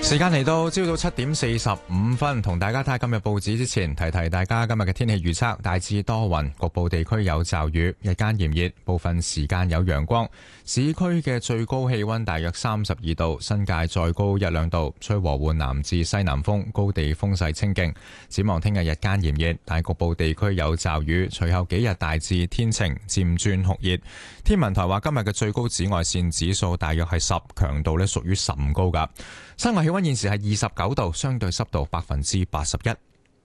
時間嚟到朝早7:45，同大家睇下今日報紙之前，提提大家今日嘅天氣預測，大致多雲，局部地區有驟雨，日間炎熱，部分時間有陽光。市區嘅最高氣溫大約32度，新界再高1-2度，吹和緩南至西南風，高地風勢清勁。展望聽日日間炎熱，但局部地區有驟雨，隨後幾日大致天晴，漸轉酷熱。天文台話今日嘅最高紫外線指數大約係10，強度屬於甚高㗎。室外氣溫現時係29度，相對濕度81%。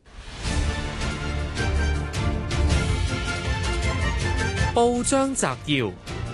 報章摘要：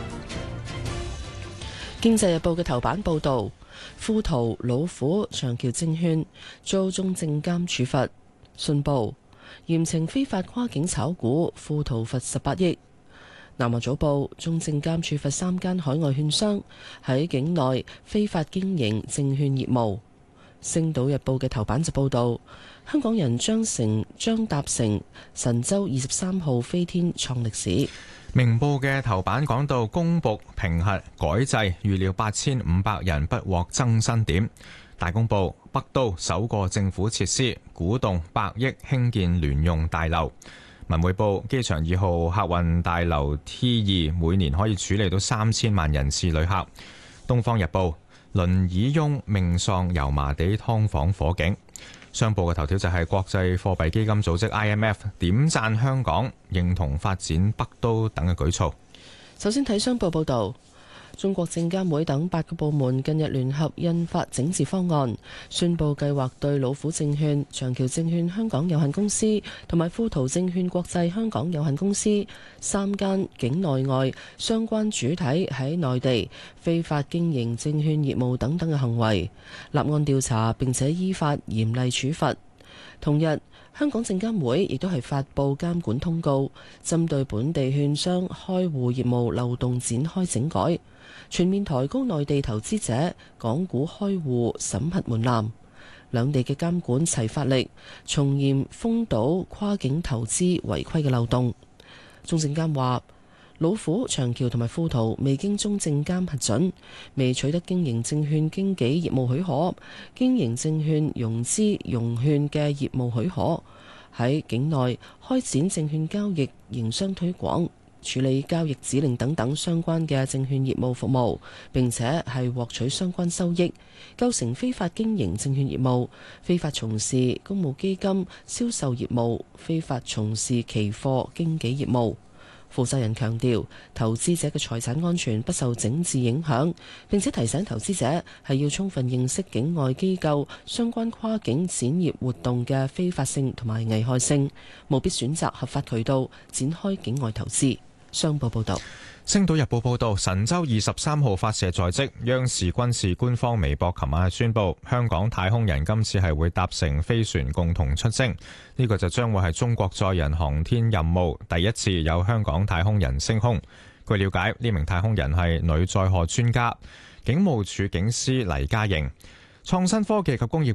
經濟日報嘅頭版報道，富途、老虎、長橋證券遭中證監處罰。信報嚴懲非法跨境炒股，富途罰18億。南華早報，中證監處罰3間海外券商喺境內非法經營證券業務。星島日報嘅頭版就報道，香港人張達成神舟23號飛天創歷史。 明報嘅頭版講到公僕評核改制，預料8500人不獲增薪點。大公報，北都首個政府設施鼓動100億興建聯用大樓。文匯報，機場2號客運大樓 T2 每年可以處理到3000萬人次旅客。東方日報，輪椅翁命喪油麻地劏房火警。商報嘅頭條就係國際貨幣基金組織 IMF 點讚香港，認同發展北都等嘅舉措。 首先睇商報報道。中國證監會等8個部門近日聯合印發整治方案，宣布計劃對老虎證券、長橋證券香港有限公司同埋富途證券國際香港有限公司3間境內外相關主體喺內地非法經營證券業務等等嘅行為，立案調查並且依法嚴厲處罰。同日，香港證監會亦都係發布監管通告，針對本地券商開戶業務漏洞展開整改，全面抬高內地投資者港股開戶審核門檻，兩地嘅監管齊發力，從嚴封堵跨境投資違規嘅漏洞。中證監話，老虎、長橋同埋富途未經中證監核准，未取得經營證券經紀業務許可、經營證券融資融券嘅業務許可，喺境內開展證券交易、營商推廣、處理交易指令等等相關嘅證券業務服務，並且係獲取相關收益，構成非法經營證券業務、非法從事公募基金銷售業務、非法從事期貨經紀業務。負責人強調，投資者嘅財產安全不受整治影響，並且提醒投資者係要充分認識境外機構相關跨境展業活動嘅非法性同埋危害性，務必選擇合法渠道展開境外投資。商報報道。 星島日報報道，神舟23號發射在即，央視軍事官方微博琴晚宣布，香港太空人今次係會搭乘飛船共同出征，呢個就將會係中國載人航天任務第一次有香港太空人升空。據了解，呢名太空人係女載荷專家，警務處警司黎嘉瑩。創新科技及工業